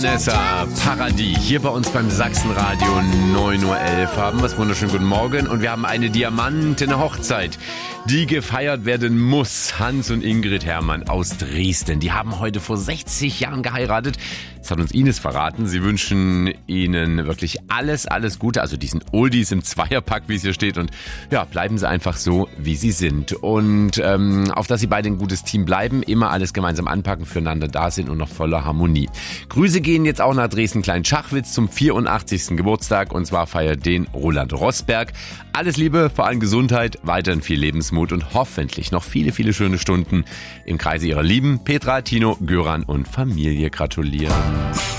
Vanessa Paradis hier bei uns beim Sachsenradio 9.11 Uhr haben wir. Wunderschönen guten Morgen und wir haben eine diamantene Hochzeit, die gefeiert werden muss. Hans und Ingrid Herrmann aus Dresden, die haben heute vor 60 Jahren geheiratet. Das hat uns Ines verraten. Sie wünschen Ihnen wirklich alles Gute, also diesen Oldies im Zweierpack, wie es hier steht. Und ja, bleiben Sie einfach so, wie Sie sind. Und auf dass Sie beide ein gutes Team bleiben, immer alles gemeinsam anpacken, füreinander da sind und noch voller Harmonie. Grüße gehen jetzt auch nach Dresden-Klein-Schachwitz zum 84. Geburtstag. Und zwar feiert den Roland Rosberg. Alles Liebe, vor allem Gesundheit, weiterhin viel Lebensmut und hoffentlich noch viele schöne Stunden im Kreise Ihrer Lieben. Petra, Tino, Göran und Familie gratulieren.